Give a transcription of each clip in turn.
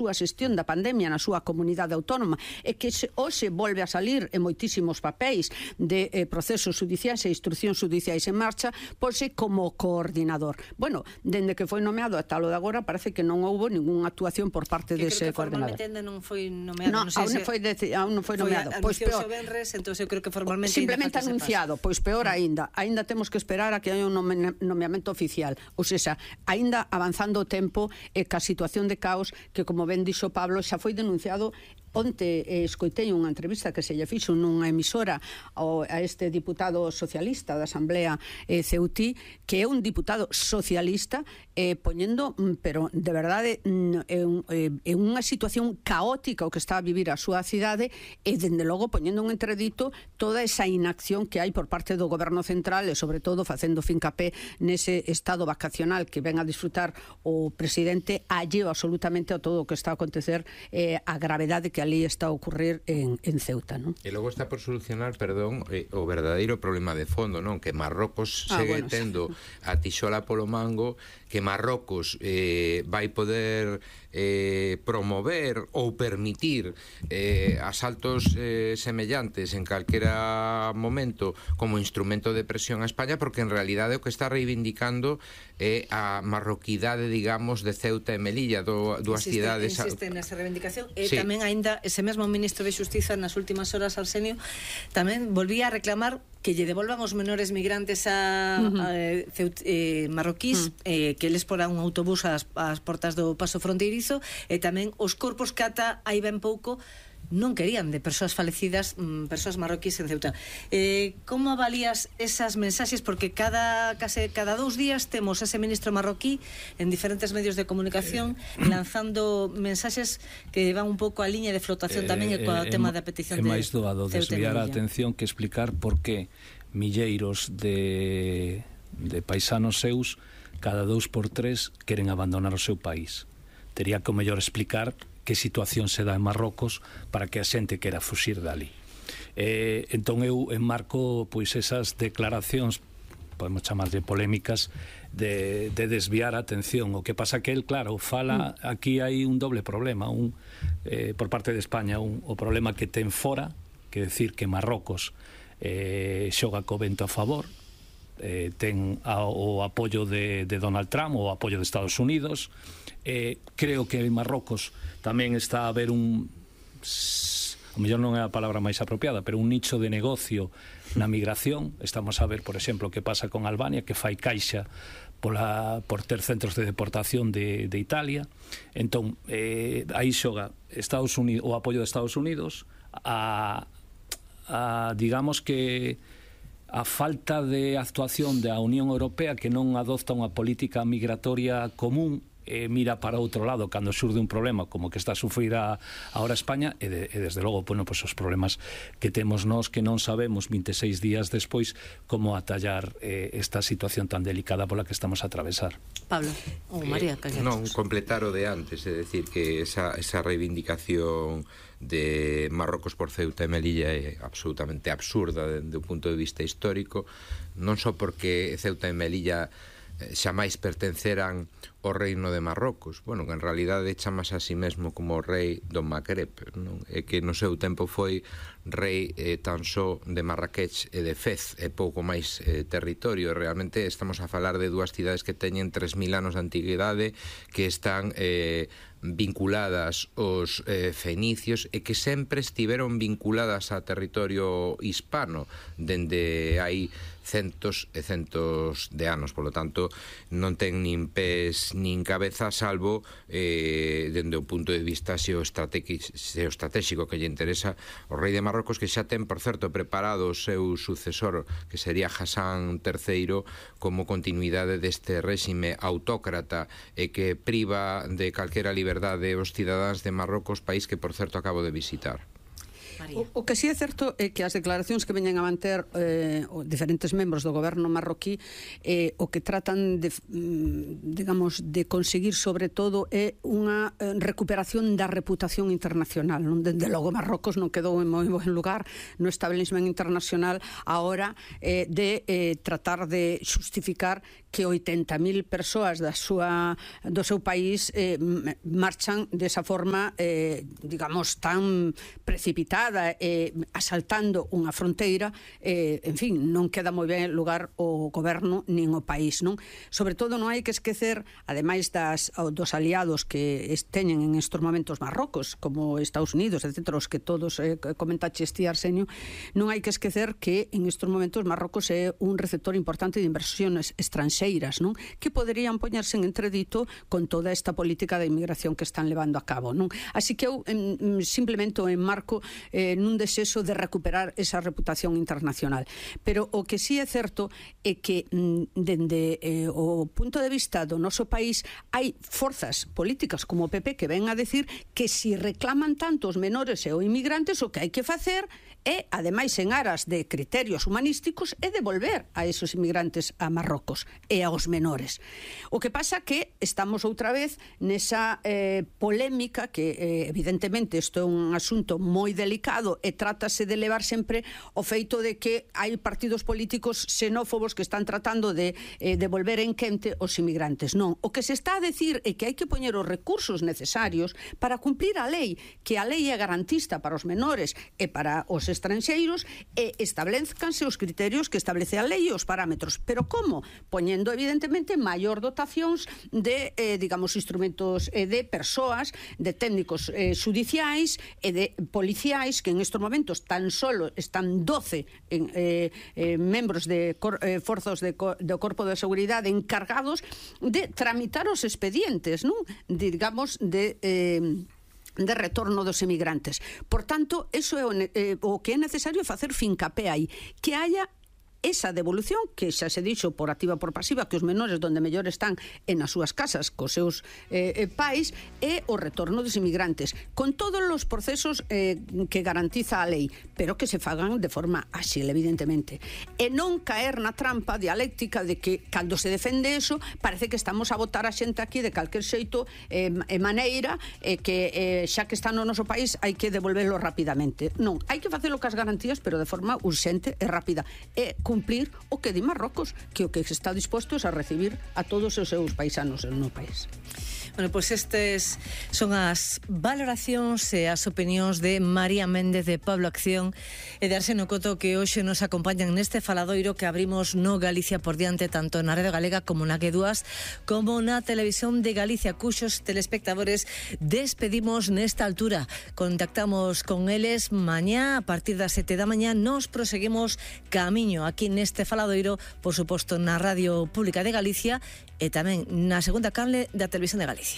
súa xestión da pandemia na súa comunidade autónoma e que hoxe volve a salir en moitísimos papéis de procesos judiciais e instruccións judiciais en marcha, pose como coordinador. Bueno, dende que foi nomeado ata lo de agora parece que non houbo ninguna actuación por parte dese coordinador. Que creo que formalmente non foi nomeado. Aún non foi nomeado. Pois peor. Entón eu creo que formalmente simplemente anunciado, pois peor aínda temos que esperar a que haya un nomeamento oficial, ou seja, aínda avanzando o tempo e ca situación de caos que, como ben dixo Pablo, xa foi denunciado. Onte escoitei unha entrevista que se lle fixo nunha emisora a este diputado socialista da Asamblea Ceutí, que é un diputado socialista poñendo, pero de verdade é unha situación caótica o que está a vivir a súa cidade e dende logo poñendo un entredito toda esa inacción que hai por parte do goberno central e sobre todo facendo fincapé nese estado vacacional que ven a disfrutar o presidente alleo absolutamente a todo o que está a acontecer, a gravedade que ali está a ocurrir en Ceuta, non? E logo está por solucionar, perdón, o verdadeiro problema de fondo, non? Que Marrocos segue tendo a tixola polo mango, que Marrocos vai poder promover ou permitir asaltos semellantes en calquera momento como instrumento de presión a España, porque en realidade o que está reivindicando é a marroquidade, digamos, de Ceuta e Melilla, dúas cidades. Insiste nesa reivindicación e tamén aínda ese mesmo ministro de Xustiza nas últimas horas, Arsenio, tamén volvía a reclamar que lle devolvan os menores migrantes marroquís, que eles porán un autobús ás portas do paso fronteirizo, e tamén os corpos que ata hai ben pouco non querían de persoas falecidas, persoas marroquís en Ceuta. Como avalías esas mensaxes? Porque cada 2 días temos ese ministro marroquí en diferentes medios de comunicación lanzando mensaxes que van un pouco a liña de flotación tamén coa tema da petición de Ceuta e Melilla. É máis doado desviar a atención que explicar por que milleiros de paisanos seus cada 2x3 queren abandonar o seu país. Tería que o mellor explicar que situación se dá en Marrocos para que a xente quera fuxir dali. Entón eu enmarco pois esas declaracións, podemos chamarlle polémicas, de desviar a atención. O que pasa que el, claro, fala, aquí hai un doble problema, por parte de España, o problema que ten fora, que decir que Marrocos xoga co vento a favor, ten o apoio de Donald Trump, o apoio de Estados Unidos. Creo que en Marrocos tamén está a haber a mellor non é a palabra máis apropiada, pero un nicho de negocio na migración. Estamos a ver, por exemplo, o que pasa con Albania, que fai caixa por ter centros de deportación de Italia. Entón, aí xoga Estados Unidos, o apoio de Estados Unidos a digamos que a falta de actuación da Unión Europea, que non adopta unha política migratoria común, mira para outro lado cando xurde un problema como que está a sufrir ahora España, e desde logo, bueno, pues os problemas que temos nós, que non sabemos 26 días despois como atallar esta situación tan delicada pola que estamos a atravesar. Pablo, ou María, non, completar o de antes, é dicir que esa reivindicación de Marrocos por Ceuta e Melilla é absolutamente absurda desde o punto de vista histórico, non só porque Ceuta e Melilla xamais pertenceran ao reino de Marrocos, bueno, que en realidade chamas a si mesmo como o rei do Magreb, non? E que no seu tempo foi rei tan só de Marrakech e de Fez, e pouco máis territorio. Realmente estamos a falar de dúas cidades que teñen 3.000 anos de antigüidade, que están vinculadas aos fenicios e que sempre estiveron vinculadas a territorio hispano dende hai centos e centos de anos. Polo tanto, non ten nin pés nin cabeza, salvo dende o punto de vista xeoestratégico que lle interesa o rei de Marrocos, que xa ten, por certo, preparado o seu sucesor, que sería Hassan III, como continuidade deste réxime autócrata e que priva de calquera liberdade os cidadáns de Marrocos, país que, por certo, acabo de visitar. O que sí é certo é que as declaracións que veñen a manter diferentes membros do goberno marroquí o que tratan de digamos de conseguir sobre todo é unha recuperación da reputación internacional. Dende logo Marrocos non quedou en moi bon lugar no establishment internacional a hora de tratar de justificar que 80.000 persoas do seu país marchan desa forma digamos tan precipitada, asaltando unha fronteira, en fin, non queda moi ben lugar o goberno nin o país, non? Sobre todo non hai que esquecer, ademais dos aliados que teñen en estos momentos Marrocos, como Estados Unidos, etc., os que todos comentaches ti, Arsenio, non hai que esquecer que en estos momentos Marrocos é un receptor importante de inversiones estranxeiras, non? Que poderían poñerse en entredito con toda esta política de inmigración que están levando a cabo, non? Así que eu simplemente o enmarco nun desexo de recuperar esa reputación internacional. Pero o que sí é certo é que dende o punto de vista do noso país hai forzas políticas como o PP que ven a decir que si reclaman tanto os menores e os inmigrantes o que hai que facer é, ademais en aras de criterios humanísticos, é devolver a esos inmigrantes a Marrocos e aos menores. O que pasa que estamos outra vez nesa polémica que evidentemente isto é un asunto moi delicado e trátase de levar sempre o feito de que hai partidos políticos xenófobos que están tratando de devolver en quente os inmigrantes. Non, o que se está a decir é que hai que poñer os recursos necesarios para cumplir a lei, que a lei é garantista para os menores e para os estranxeiros e establezcanse os criterios que establece a lei e os parámetros. Pero como? Poñendo evidentemente maior dotacións de, digamos, instrumentos de persoas, de técnicos judiciais e de policiais que en estes momentos tan solo están 12 membros de forzos do Corpo de Seguridade encargados de tramitar os expedientes, non? Digamos, de retorno dos emigrantes. Por tanto, eso é o que é necesario facer fincapé aí, que haya esa devolución, que xa se dixo por activa por pasiva, que os menores donde mellor están en as súas casas cos seus pais, e o retorno dos inmigrantes con todos os procesos que garantiza a lei, pero que se fagan de forma áxil, evidentemente, e non caer na trampa dialéctica de que cando se defende eso parece que estamos a botar a xente aquí de calquer xeito e maneira que xa que está no noso país hai que devolverlo rapidamente. Non, hai que facelo cas garantías, pero de forma urxente e rápida, e cumplir o que di Marrocos, que o que está disposto é a recibir a todos os seus paisanos no país. Bueno, pois estes son as valoracións e as opinións de María Méndez, de Pablo Acción e de Arsenio Coto, que hoxe nos acompañan neste faladoiro que abrimos no Galicia por diante, tanto na Rede Galega como na G2, como na Televisión de Galicia, cuxos telespectadores despedimos nesta altura. Contactamos con eles mañá a partir das 7 da mañá. Nos proseguimos camiño aquí neste faladoiro, por suposto na Radio Pública de Galicia e tamén na segunda canle da Televisión de Galicia.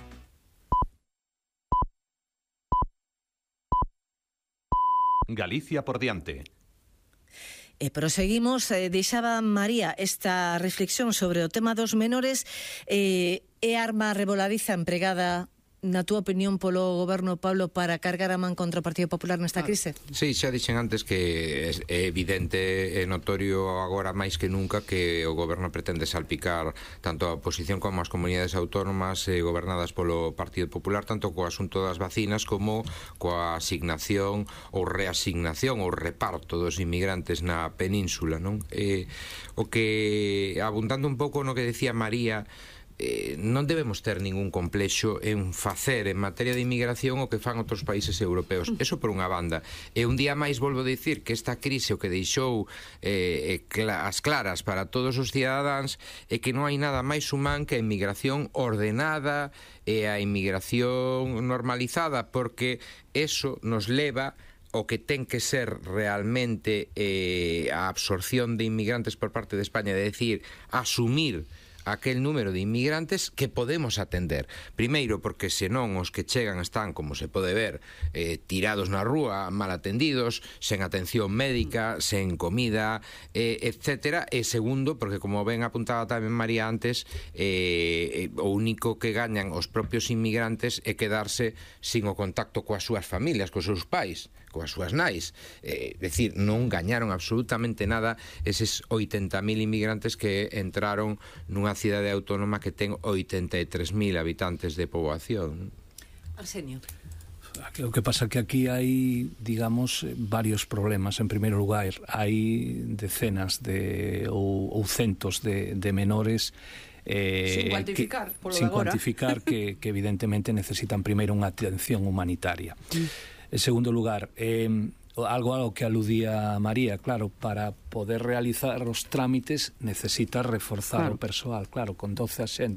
Galicia por diante. E proseguimos, deixaba María esta reflexión sobre o tema dos menores e arma revoladiza empregada na túa opinión polo goberno, Pablo, para cargar a man contra o Partido Popular nesta crise? Sí, xa dixen antes que é evidente e notorio agora máis que nunca que o goberno pretende salpicar tanto a oposición como as comunidades autónomas gobernadas polo Partido Popular, tanto co asunto das vacinas como coa asignación ou reasignación ou reparto dos inmigrantes na península, non? O que, abundando un pouco no que decía María, non debemos ter ningún complexo en facer en materia de inmigración o que fan outros países europeos. Eso por unha banda. E un día máis volvo a dicir que esta crise o que deixou as claras para todos os cidadáns é que non hai nada máis humán que a inmigración ordenada e a inmigración normalizada, porque eso nos leva o que ten que ser realmente a absorción de inmigrantes por parte de España, de decir, asumir aquel número de inmigrantes que podemos atender. Primeiro, porque senón os que chegan están, como se pode ver, tirados na rúa, mal atendidos, sen atención médica, sen comida, etcétera. E segundo, porque como ben apuntaba tamén María antes, o único que gañan os propios inmigrantes é quedarse sin o contacto coas súas familias, cos seus pais, coas súas nais. Decir, non gañaron absolutamente nada eses 80.000 inmigrantes que entraron nunha cidade autónoma que ten 83.000 habitantes de poboación. Arsenio. O que pasa que aquí hai, digamos, varios problemas. En primeiro lugar, hai decenas ou centos de menores sin cuantificar, que evidentemente necesitan primeiro unha atención humanitaria. En segundo lugar, algo que aludía María, claro, para poder realizar os trámites necesita reforzar o persoal, claro, con 12